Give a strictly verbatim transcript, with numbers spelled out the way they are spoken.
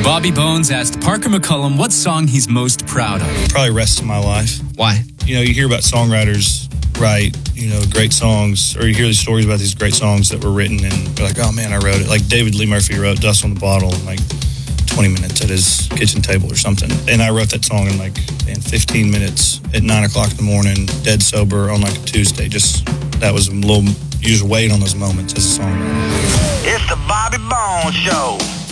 Bobby Bones asked Parker McCullum what song he's most proud of. Probably Rest of My Life. Why? You know, you hear about songwriters write, you know, great songs, or you hear these stories about these great songs that were written, and you're like, oh man, I wrote it. Like David Lee Murphy wrote Dust on the Bottle in like twenty minutes at his kitchen table or something. And I wrote that song in like in fifteen minutes at nine o'clock in the morning, dead sober on like a Tuesday. Just, that was a little, you just wait on those moments as a songwriter. It's the Bobby Bones Show.